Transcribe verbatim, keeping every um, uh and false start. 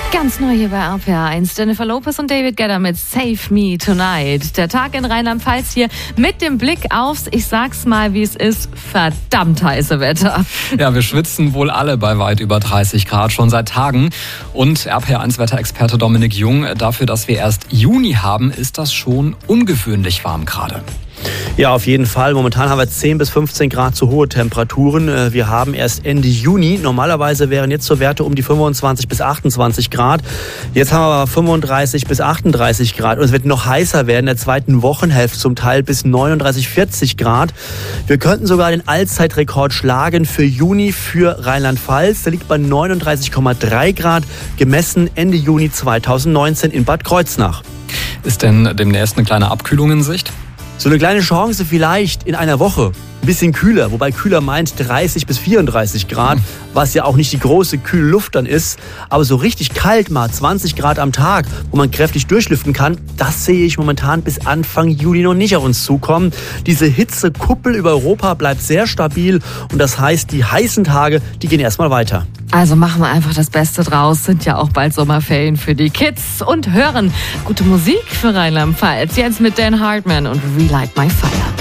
Ganz neu hier bei R P R eins. Jennifer Lopez und David Guetta mit Save Me Tonight. Der Tag in Rheinland-Pfalz hier mit dem Blick aufs, ich sag's mal wie es ist, verdammt heiße Wetter. Ja, wir schwitzen wohl alle bei weit über dreißig Grad schon seit Tagen. Und R P R eins Wetterexperte Dominik Jung, dafür, dass wir erst Juni haben, ist das schon ungewöhnlich warm gerade. Ja, auf jeden Fall. Momentan haben wir zehn bis fünfzehn Grad zu hohe Temperaturen. Wir haben erst Ende Juni. Normalerweise wären jetzt so Werte um die fünfundzwanzig bis achtundzwanzig Grad. Jetzt haben wir aber fünfunddreißig bis achtunddreißig Grad. Und es wird noch heißer werden in der zweiten Wochenhälfte, zum Teil bis neununddreißig, vierzig Grad. Wir könnten sogar den Allzeitrekord schlagen für Juni für Rheinland-Pfalz. Der liegt bei neununddreißig Komma drei Grad, gemessen Ende Juni zweitausendneunzehn in Bad Kreuznach. Ist denn demnächst eine kleine Abkühlung in Sicht? So eine kleine Chance vielleicht in einer Woche. Ein bisschen kühler, wobei kühler meint dreißig bis vierunddreißig Grad, was ja auch nicht die große kühle Luft dann ist. Aber so richtig kalt mal, zwanzig Grad am Tag, wo man kräftig durchlüften kann, das sehe ich momentan bis Anfang Juli noch nicht auf uns zukommen. Diese Hitzekuppel über Europa bleibt sehr stabil und das heißt, die heißen Tage, die gehen erstmal weiter. Also machen wir einfach das Beste draus. Sind ja auch bald Sommerferien für die Kids und hören gute Musik für Rheinland-Pfalz. Jetzt mit Dan Hartman und Relight My Fire.